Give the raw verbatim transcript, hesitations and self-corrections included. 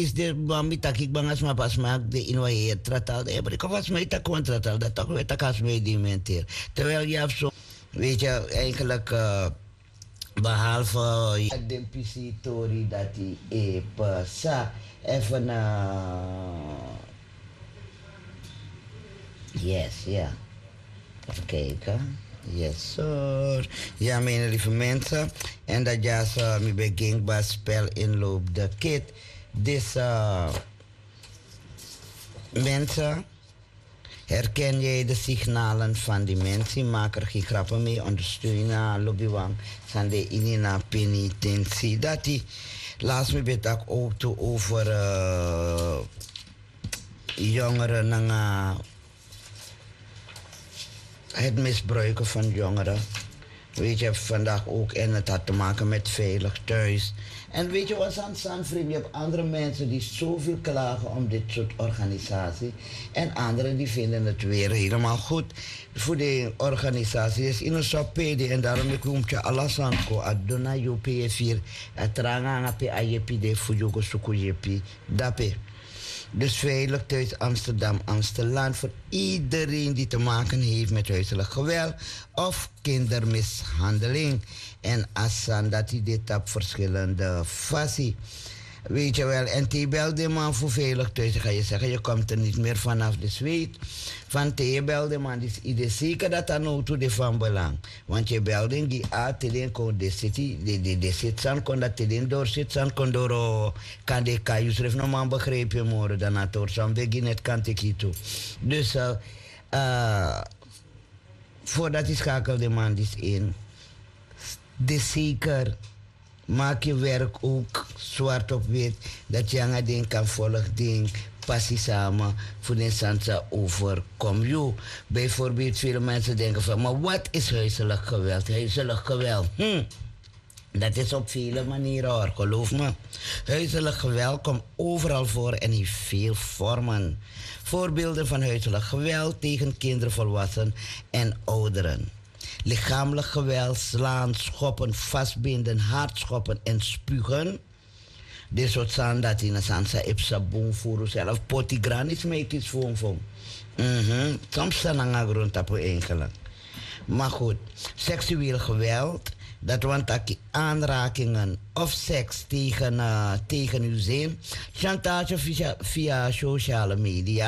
is de mami takik bangas ma pas maak de inwaye tratal de maar ik was mij tak gewoon tratal dat toch weer tak als mij die menteer. Terwijl je hebt zo, weet je, eigenlijk uh, behalve uh, de pisitori dat die e pasa even uh, yes, ja. Yeah. Even kijken. Yes, sir. Ja, mijn lieve mensen. En dat ja, zo, mijn begin bij spel inloop de kit. Dus, uh, mensen, herken jij de signalen van die mensen? Maak er geen grappen mee. Ondersteun na lobbywang. Zijn de inina penitentie. Dat die, laatst me betak ook toe over uh, jongeren en uh, het misbruiken van jongeren. Weet je, vandaag ook, en het had te maken met veilig thuis. En weet je wat, San San vriend, je hebt andere mensen die zoveel klagen om dit soort organisatie. En anderen die vinden het weer helemaal goed. Voor de organisatie is in een soort P D en daarom ik noem je Alasanko, Adona U P vier, Atranga P A J P D Fujugo Suku J P, Dape. Dus veilig thuis Amsterdam, Amsterdam voor iedereen die te maken heeft met huiselijk geweld of kindermishandeling. En Assan dat hij dit op verschillende fasie. Weet je wel, en die belde man voor veilig thuis. Ga je zeggen, je komt er niet meer vanaf de zweet. Van die belde man, dus iedereen zeker dat dat nou toe de van belang. Want je belde die a telen kon de city, de de de zitsan kon dat telen door zitsan kon door kan de kajus ref no man begreep je morgen dan het door zo'n begin het kan ik toe. Dus uh, uh, voordat die schakelde man is in, de zeker. Maak je werk ook zwart op wit. Dat je aan ding kan volgen. Ding passie samen voor de sansa overkom je. Bijvoorbeeld veel mensen denken van, maar wat is huiselijk geweld? Huiselijk geweld. Hm. Dat is op vele manieren hoor, geloof me. Huiselijk geweld komt overal voor en heeft veel vormen. Voorbeelden van huiselijk geweld tegen kinderen, volwassenen en ouderen. Lichamelijk geweld, slaan, schoppen, vastbinden, hard schoppen en spugen. Dit soort zaken dat in een sansa ipsa boom voor zelf. Potigran is mij iets voor voor. Mhm. Soms zijn er grond op eigenlijk. Maar goed, seksueel geweld, dat want aanrakingen of seks tegen, uh, tegen uw zin. Chantage via, via sociale media.